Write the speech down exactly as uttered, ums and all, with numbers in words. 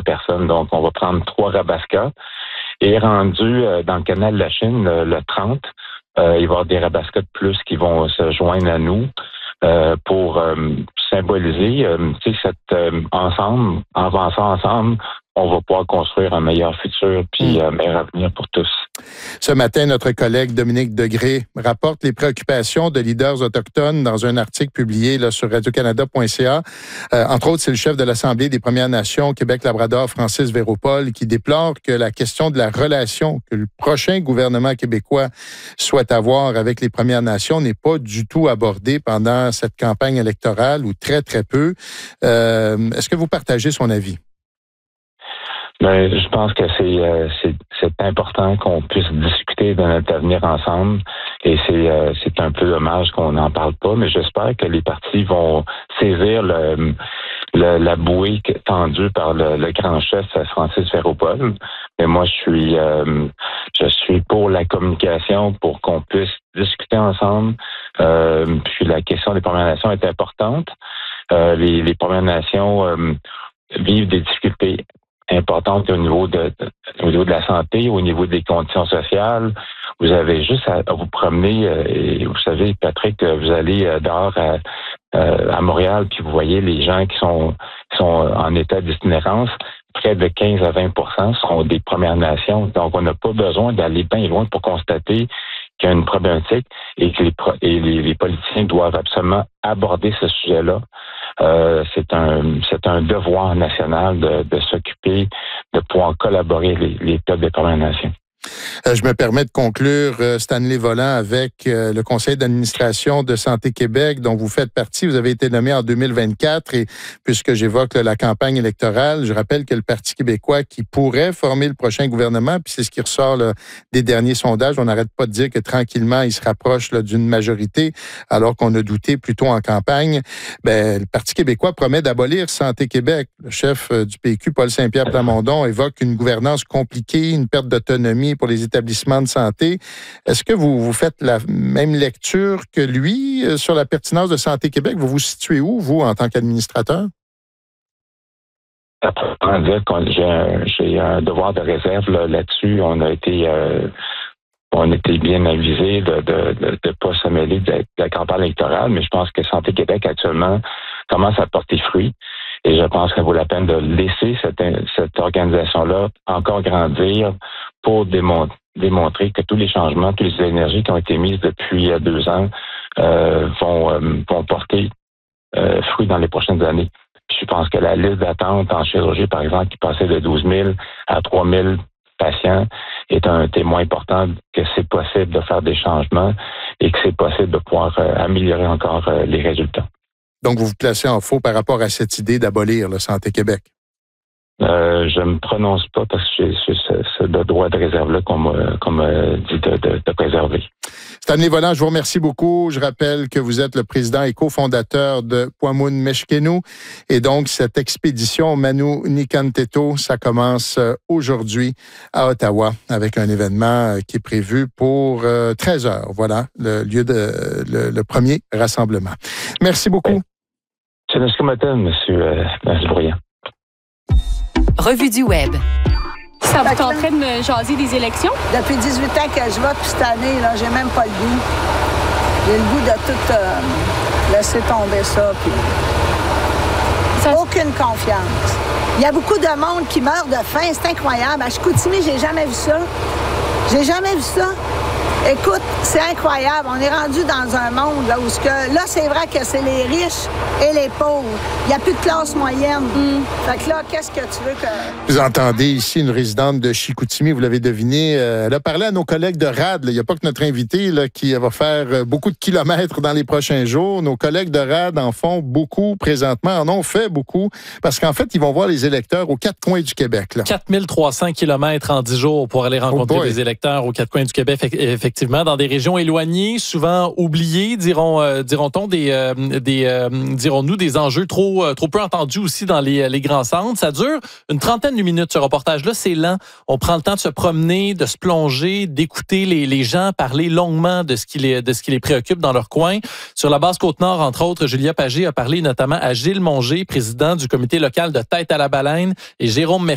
personnes. Donc, on va prendre trois Rabasca. Et rendu euh, dans le canal de la Chine, le, le trente, euh, il va y avoir des Rabasca de plus qui vont se joindre à nous euh, pour euh, symboliser, euh, tu sais, cette euh, ensemble, en avançant ensemble, on va pouvoir construire un meilleur futur puis un meilleur avenir pour tous. Ce matin, notre collègue Dominique Degré rapporte les préoccupations de leaders autochtones dans un article publié là, sur radio canada point c a. Euh, entre autres, c'est le chef de l'Assemblée des Premières Nations Québec-Labrador, Francis Véropol, qui déplore que la question de la relation que le prochain gouvernement québécois souhaite avoir avec les Premières Nations n'est pas du tout abordée pendant cette campagne électorale, ou très, très peu. Euh, est-ce que vous partagez son avis? Ben, je pense que c'est, euh, c'est c'est important qu'on puisse discuter de notre avenir ensemble, et c'est euh, c'est un peu dommage qu'on n'en parle pas, mais j'espère que les partis vont saisir le, le la bouée tendue par le, le grand chef Francis Véropol. Mais moi, je suis euh, je suis pour la communication, pour qu'on puisse discuter ensemble. Euh, puis la question des Premières Nations est importante. Euh, les, les Premières Nations euh, vivent des difficultés importante au niveau de, de au niveau de la santé, au niveau des conditions sociales. Vous avez juste à, à vous promener, euh, et vous savez, Patrick, vous allez euh, dehors à, euh, à Montréal, puis vous voyez les gens qui sont qui sont en état d'itinérance. Près de quinze à vingt pour cent sont des Premières Nations. Donc, on n'a pas besoin d'aller bien loin pour constater qu'il y a une problématique et que les, et les, les politiciens doivent absolument aborder ce sujet-là. Euh, c'est un c'est un devoir national de, de s'occuper, de pouvoir collaborer les, les peuples des Premières Nations. Euh, je me permets de conclure, euh, Stanley Volant, avec euh, le Conseil d'administration de Santé Québec, dont vous faites partie. Vous avez été nommé en deux mille vingt-quatre, et puisque j'évoque là, la campagne électorale, je rappelle que le Parti québécois qui pourrait former le prochain gouvernement, puis c'est ce qui ressort là, des derniers sondages, on n'arrête pas de dire que tranquillement, il se rapproche là, d'une majorité, alors qu'on a douté plutôt en campagne. Ben, le Parti québécois promet d'abolir Santé Québec. Le chef euh, du P Q, Paul Saint-Pierre Plamondon, évoque une gouvernance compliquée, une perte d'autonomie pour les établissements de santé. Est-ce que vous, vous faites la même lecture que lui euh, sur la pertinence de Santé Québec? Vous vous situez où, vous, en tant qu'administrateur? À dire que j'ai un, j'ai un devoir de réserve là, là-dessus. On a été euh, on a été bien avisé de ne de, de, de pas se mêler de, de la campagne électorale, mais je pense que Santé Québec actuellement commence à porter fruit. Et je pense qu'il vaut la peine de laisser cette, cette organisation-là encore grandir pour démon- démontrer que tous les changements, toutes les énergies qui ont été mises depuis deux ans euh, vont, euh, vont porter euh, fruit dans les prochaines années. Je pense que la liste d'attente en chirurgie, par exemple, qui passait de douze mille à trois mille patients, est un témoin important que c'est possible de faire des changements et que c'est possible de pouvoir euh, améliorer encore euh, les résultats. Donc, vous vous placez en faux par rapport à cette idée d'abolir le Santé Québec? Euh, je ne me prononce pas parce que j'ai ce, ce, ce droit de réserve-là qu'on m'a, qu'on m'a dit de, de, de préserver. Stanley Volant, je vous remercie beaucoup. Je rappelle que vous êtes le président et cofondateur de Pwamun Meshkenu. Et donc, cette expédition Manu Nikanteto, ça commence aujourd'hui à Ottawa avec un événement qui est prévu pour treize heures. Voilà, le lieu de le, le premier rassemblement. Merci beaucoup. C'est M. Matin, M. Brouillant. Revue du Web. Ça vous tenterait de me jaser des élections? Depuis dix-huit ans que je vote, puis cette année, là, j'ai même pas le goût. J'ai le goût de tout euh, laisser tomber ça, puis ça... aucune confiance. Il y a beaucoup de monde qui meurt de faim, c'est incroyable. À Chicoutimi, j'ai jamais vu ça. J'ai jamais vu ça. Écoute, c'est incroyable. On est rendu dans un monde là où ce que là, c'est vrai que c'est les riches et les pauvres. Il n'y a plus de classe moyenne. Mm. Fait que là, qu'est-ce que tu veux que... Vous entendez ici une résidente de Chicoutimi, vous l'avez deviné. Euh, elle a parlé à nos collègues de R A D. Il n'y a pas que notre invité là, qui va faire beaucoup de kilomètres dans les prochains jours. Nos collègues de R A D en font beaucoup présentement, en ont fait beaucoup, parce qu'en fait, ils vont voir les électeurs aux quatre coins du Québec. Là. quatre mille trois cents kilomètres en dix jours pour aller rencontrer oh les électeurs aux quatre coins du Québec. Effectivement, dans des régions éloignées, souvent oubliées, diront, euh, diront-on, des, euh, des euh, dirons-nous, des enjeux trop, euh, trop peu entendus aussi dans les, les grands centres. Ça dure une trentaine de minutes, ce reportage-là. C'est lent. On prend le temps de se promener, de se plonger, d'écouter les, les gens parler longuement de ce, qui les, de ce qui les préoccupe dans leur coin. Sur la base Côte-Nord, entre autres, Julia Pagé a parlé notamment à Gilles Mongé, président du comité local de Tête à la Baleine, et Jérôme